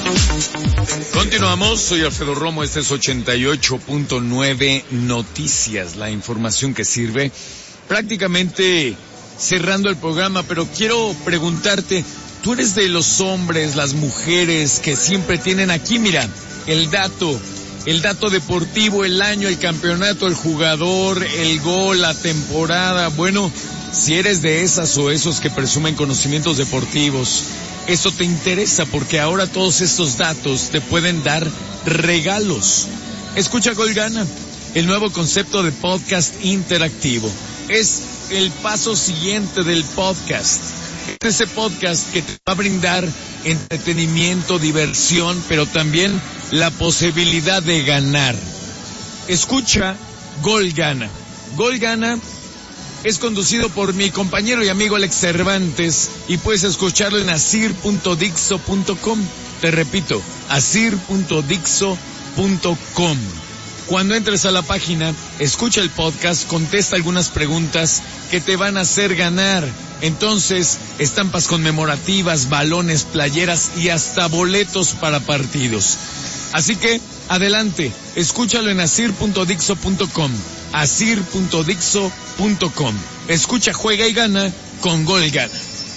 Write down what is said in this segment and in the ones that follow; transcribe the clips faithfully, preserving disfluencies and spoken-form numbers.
Continuamos, soy Alfredo Romo, este es ochenta y ocho punto nueve Noticias, la información que sirve. Prácticamente cerrando el programa, pero quiero preguntarte, tú eres de los hombres, las mujeres que siempre tienen aquí, mira, el dato, el dato deportivo, el año, el campeonato, el jugador, el gol, la temporada. Bueno, si eres de esas o esos que presumen conocimientos deportivos, eso te interesa porque ahora todos estos datos te pueden dar regalos. Escucha Gol Gana, el nuevo concepto de podcast interactivo. Es el paso siguiente del podcast. Es ese podcast que te va a brindar entretenimiento, diversión, pero también la posibilidad de ganar. Escucha Gol Gana. Gol Gana es conducido por mi compañero y amigo Alex Cervantes y puedes escucharlo en asir punto dixo punto com. Te repito, asir punto dixo punto com. Cuando entres a la página, escucha el podcast, contesta algunas preguntas que te van a hacer ganar. Entonces, estampas conmemorativas, balones, playeras y hasta boletos para partidos. Así que, adelante, escúchalo en asir punto dixo punto com. asir punto dixo punto com. Escucha, juega y gana con Gol Gana.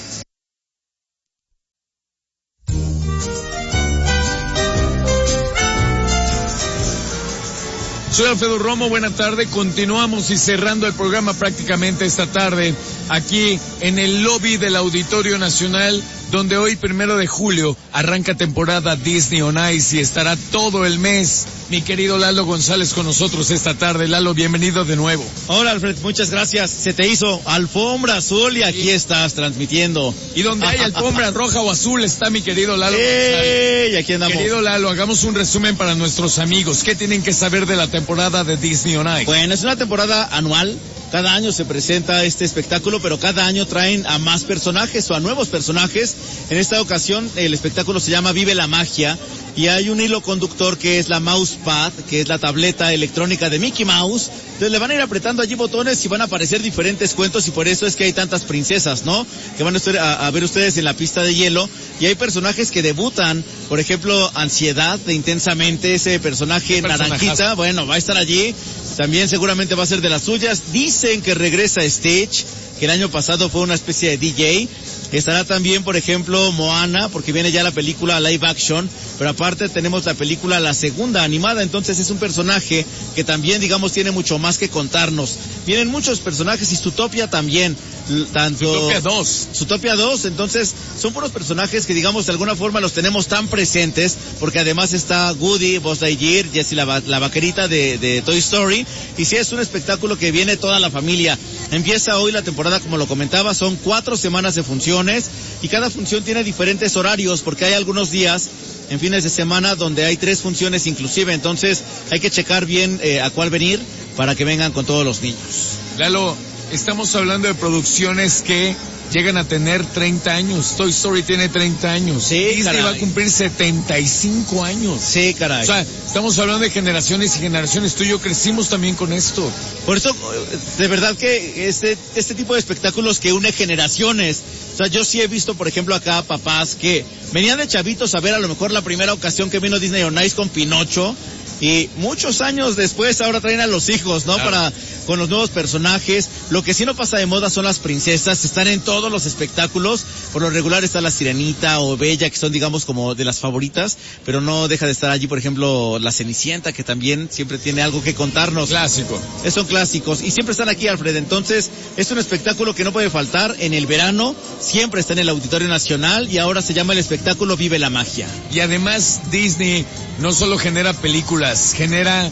Soy Alfredo Romo, buena tarde, continuamos y cerrando el programa prácticamente esta tarde aquí en el lobby del Auditorio Nacional, donde hoy primero de julio arranca temporada Disney on Ice y estará todo el mes mi querido Lalo González con nosotros esta tarde. Lalo, bienvenido de nuevo. Hola Alfred, muchas gracias. Se te hizo alfombra azul y aquí sí estás transmitiendo. Y donde hay alfombra roja o azul está mi querido Lalo ¡Ey! Y aquí andamos. Querido Lalo, hagamos un resumen para nuestros amigos. ¿Qué tienen que saber de la temporada de Disney on Ice? Bueno, es una temporada anual. Cada año se presenta este espectáculo, pero cada año traen a más personajes o a nuevos personajes. En esta ocasión el espectáculo se llama Vive la Magia y hay un hilo conductor que es la Mousepad, que es la tableta electrónica de Mickey Mouse. Entonces le van a ir apretando allí botones y van a aparecer diferentes cuentos y por eso es que hay tantas princesas, ¿no? Que van a, estar a, a ver ustedes en la pista de hielo y hay personajes que debutan, por ejemplo, Ansiedad de Intensamente, ese personaje naranjita, bueno, va a estar allí. También seguramente va a ser de las suyas. Dicen que regresa Stitch, que el año pasado fue una especie de D J. Estará también, por ejemplo, Moana, porque viene ya la película live action, pero aparte tenemos la película, la segunda animada, entonces es un personaje que también, digamos, tiene mucho más que contarnos. Vienen muchos personajes y Zootopia también. Tanto Zootopia dos. Zootopia dos, entonces son puros personajes que digamos de alguna forma los tenemos tan presentes, porque además está Woody, Buzz Lightyear, Jessie la, la vaquerita de, de Toy Story, y sí es un espectáculo que viene toda la familia. Empieza hoy la temporada, como lo comentaba, son cuatro semanas de funciones, y cada función tiene diferentes horarios, porque hay algunos días en fines de semana donde hay tres funciones inclusive, entonces hay que checar bien eh, a cuál venir para que vengan con todos los niños. Lalo, estamos hablando de producciones que llegan a tener treinta años. Toy Story tiene treinta años. Sí, Disney caray. va a cumplir setenta y cinco años. Sí, caray. O sea, estamos hablando de generaciones y generaciones. Tú y yo crecimos también con esto. Por eso, de verdad que este, este tipo de espectáculos que une generaciones. O sea, yo sí he visto, por ejemplo, acá papás que venían de chavitos a ver a lo mejor la primera ocasión que vino Disney on Ice con Pinocho. Y muchos años después ahora traen a los hijos, ¿no? Claro. Para, con los nuevos personajes. Lo que sí no pasa de moda son las princesas, están en todos los espectáculos. Por lo regular está la Sirenita o Bella, que son digamos como de las favoritas, pero no deja de estar allí, por ejemplo, la Cenicienta, que también siempre tiene algo que contarnos. Clásico. Es, son clásicos, y siempre están aquí, Alfred. Entonces, es un espectáculo que no puede faltar en el verano, siempre está en el Auditorio Nacional, y ahora se llama el espectáculo Vive la Magia. Y además, Disney no solo genera películas, genera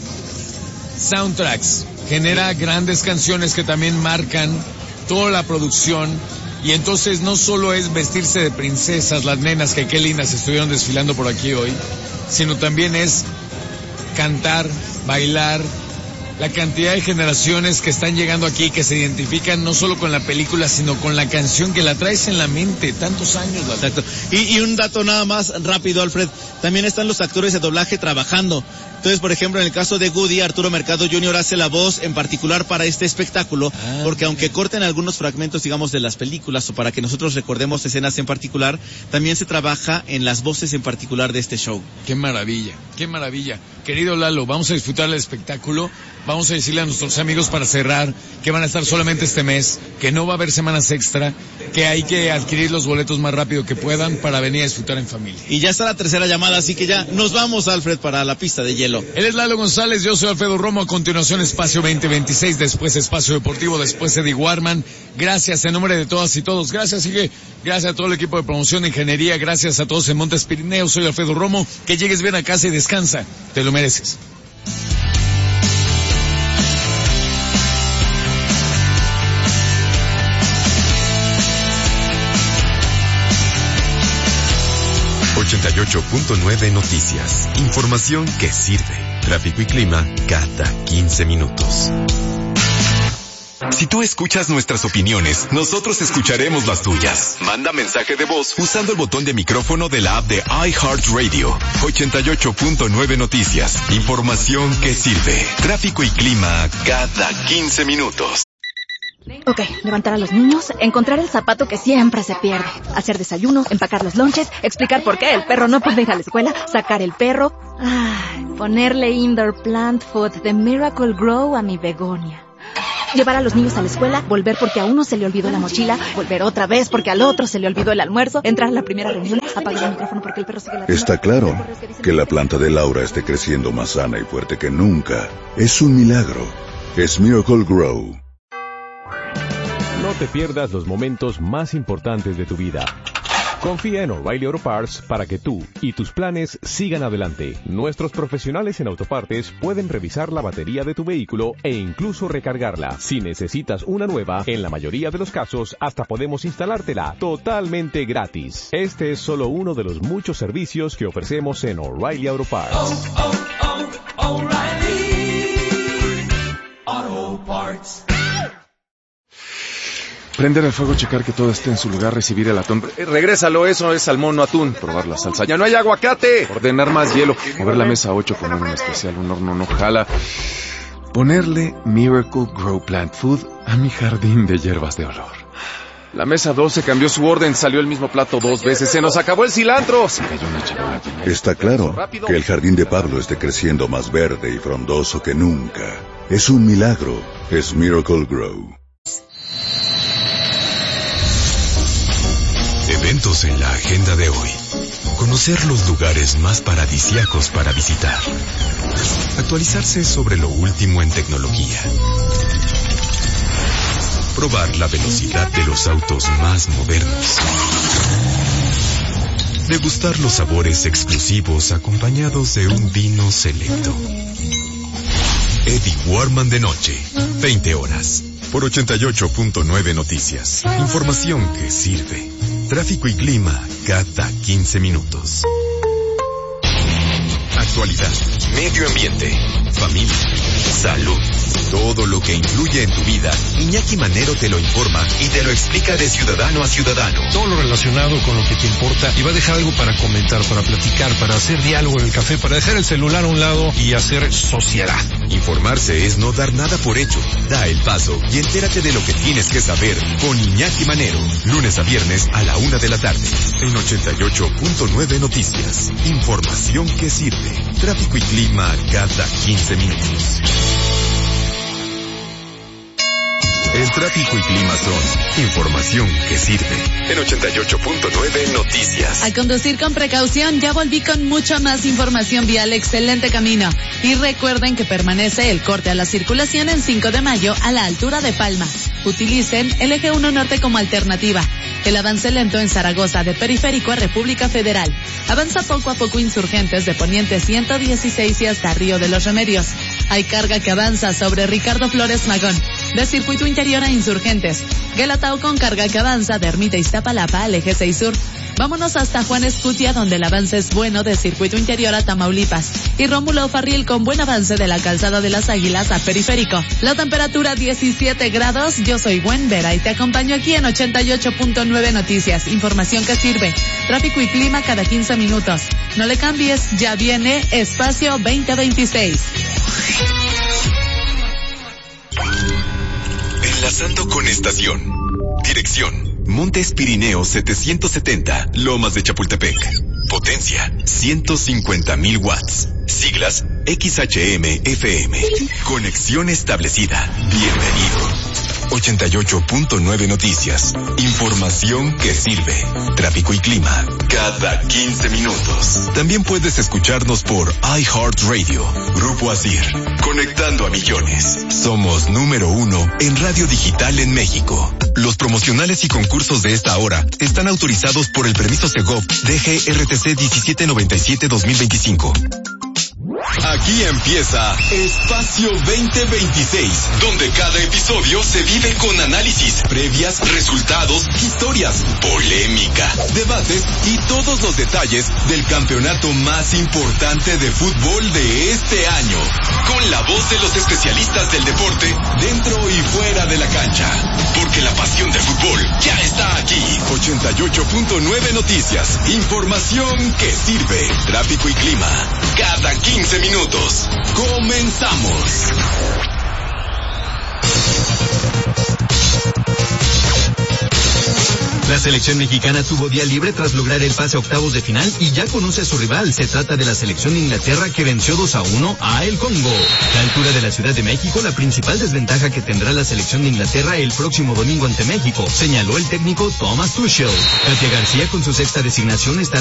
soundtracks, genera grandes canciones que también marcan toda la producción, y entonces no solo es vestirse de princesas, las nenas que qué lindas estuvieron desfilando por aquí hoy, sino también es cantar, bailar, la cantidad de generaciones que están llegando aquí, que se identifican no solo con la película, sino con la canción, que la traes en la mente tantos años. Lalo. Exacto. Y, y un dato nada más rápido, Alfred, también están los actores de doblaje trabajando. Entonces, por ejemplo, en el caso de Woody, Arturo Mercado junior hace la voz en particular para este espectáculo, ah, porque aunque corten algunos fragmentos, digamos, de las películas o para que nosotros recordemos escenas en particular, también se trabaja en las voces en particular de este show. Qué maravilla, qué maravilla. Querido Lalo, vamos a disfrutar el espectáculo, vamos a decirle a nuestros amigos para cerrar que van a estar solamente este mes, que no va a haber semanas extra, que hay que adquirir los boletos más rápido que puedan para venir a disfrutar en familia. Y ya está la tercera llamada, así que ya nos vamos, Alfred, para la pista de hielo. Él es Lalo González, yo soy Alfredo Romo, a continuación Espacio veinte veintiséis, después Espacio Deportivo, después Eddie Warman. Gracias en nombre de todas y todos, gracias, sigue, gracias a todo el equipo de promoción de ingeniería, gracias a todos en Montes Pirineos, soy Alfredo Romo, que llegues bien a casa y descansa, te lo mereces. ochenta y ocho punto nueve Noticias. Información que sirve. Tráfico y clima cada quince minutos. Si tú escuchas nuestras opiniones, nosotros escucharemos las tuyas. Manda mensaje de voz usando el botón de micrófono de la app de iHeartRadio. ochenta y ocho punto nueve Noticias. Información que sirve. Tráfico y clima cada quince minutos. Ok, levantar a los niños, encontrar el zapato que siempre se pierde, hacer desayuno, empacar los lonches, explicar por qué el perro no puede ir a la escuela, sacar el perro, ay, ponerle indoor plant food de Miracle Grow a mi begonia. Llevar a los niños a la escuela, volver porque a uno se le olvidó la mochila, volver otra vez porque al otro se le olvidó el almuerzo, entrar a la primera reunión, apagar el micrófono porque el perro sigue ladrando. Está claro que la planta de Laura esté creciendo más sana y fuerte que nunca. Es un milagro. Es Miracle Grow. No te pierdas los momentos más importantes de tu vida. Confía en O'Reilly Auto Parts para que tú y tus planes sigan adelante. Nuestros profesionales en autopartes pueden revisar la batería de tu vehículo e incluso recargarla. Si necesitas una nueva, en la mayoría de los casos hasta podemos instalártela totalmente gratis. Este es solo uno de los muchos servicios que ofrecemos en O'Reilly Auto Parts. Oh, oh, oh, O'Reilly Auto Parts. Prender el fuego, checar que todo esté en su lugar, recibir el atún. Eh, regrésalo, eso es salmón, no atún. Probar la salsa. ¡Ya no hay aguacate! Ordenar más hielo. Mover la mesa ocho, poner un especial, un horno no jala. Ponerle Miracle Grow Plant Food a mi jardín de hierbas de olor. La mesa doce cambió su orden, salió el mismo plato dos veces. ¡Se nos acabó el cilantro! Se cayó una charola. Está claro que el jardín de Pablo esté creciendo más verde y frondoso que nunca. Es un milagro. Es Miracle Grow. Eventos en la agenda de hoy. Conocer los lugares más paradisíacos para visitar. Actualizarse sobre lo último en tecnología. Probar la velocidad de los autos más modernos. Degustar los sabores exclusivos acompañados de un vino selecto. Eddie Warman de noche, veinte horas. Por ochenta y ocho punto nueve Noticias. Información que sirve. Tráfico y clima cada quince minutos. Actualidad, medio ambiente, familia, salud, todo lo que influye en tu vida. Iñaki Manero te lo informa y te lo explica de ciudadano a ciudadano. Todo lo relacionado con lo que te importa y va a dejar algo para comentar, para platicar, para hacer diálogo en el café, para dejar el celular a un lado y hacer sociedad. Informarse es no dar nada por hecho. Da el paso y entérate de lo que tienes que saber con Iñaki Manero. Lunes a viernes a la una de la tarde. En ochenta y ocho punto nueve Noticias. Información que sirve. Tráfico y clima cada quince minutos. El tráfico y clima son información que sirve. En ochenta y ocho punto nueve Noticias. A conducir con precaución, ya volví con mucha más información vial, excelente camino. Y recuerden que permanece el corte a la circulación en cinco de mayo a la altura de Palma. Utilicen el eje uno norte como alternativa. El avance lento en Zaragoza de Periférico a República Federal. Avanza poco a poco Insurgentes de Poniente ciento dieciséis y hasta Río de los Remedios. Hay carga que avanza sobre Ricardo Flores Magón. De Circuito Interior a Insurgentes. Guelatao con carga que avanza de Ermita Iztapalapa al eje seis sur. Vámonos hasta Juan Escutia, donde el avance es bueno de Circuito Interior a Tamaulipas. Y Rómulo Farril con buen avance de la Calzada de las Águilas a Periférico. La temperatura diecisiete grados. Yo soy Gwen Vera y te acompaño aquí en ochenta y ocho punto nueve Noticias. Información que sirve. Tráfico y clima cada quince minutos. No le cambies, ya viene Espacio veinte veintiséis. Enlazando con estación. Dirección: Montes Pirineos setecientos setenta, Lomas de Chapultepec. Potencia: ciento cincuenta mil watts. Siglas: X H M F M. Conexión establecida. Bienvenido. ochenta y ocho punto nueve Noticias. Información que sirve. Tráfico y clima cada quince minutos. También puedes escucharnos por iHeartRadio. Grupo Asir. Conectando a millones. Somos número uno en radio digital en México. Los promocionales y concursos de esta hora están autorizados por el permiso Segov D G R T C diecisiete noventa y siete dos mil veinticinco. Aquí empieza Espacio veinte veintiséis, donde cada episodio se vive con análisis, previas, resultados, historias, polémica, debates y todos los detalles del campeonato más importante de fútbol de este año. Con la voz de los especialistas del deporte, dentro y fuera de la cancha. Porque la pasión del fútbol ya está aquí. ochenta y ocho punto nueve Noticias. Información que sirve. Tráfico y clima cada quince minutos. Comenzamos. La selección mexicana tuvo día libre tras lograr el pase a octavos de final y ya conoce a su rival. Se trata de la selección de Inglaterra, que venció dos a uno a el Congo. La altura de la Ciudad de México, la principal desventaja que tendrá la selección de Inglaterra el próximo domingo ante México, señaló el técnico Thomas Tuchel. Katia García, con su sexta designación, estará